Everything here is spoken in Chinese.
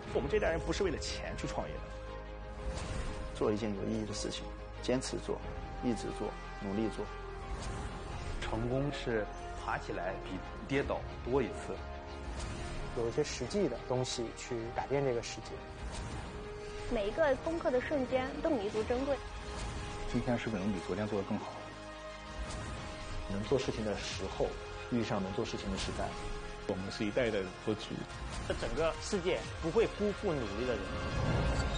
我们这代人不是为了钱去创业的， 做一件有意义的事情，坚持做，一直做，努力做。 成功是爬起来比跌倒多一次。 有一些实际的东西去改变这个世界。 每一个攻克的瞬间都弥足珍贵。 今天是不是能比昨天做得更好？ 能做事情的时候遇上能做事情的时代。 我们是一代代的做主。 这整个世界不会辜负努力的人。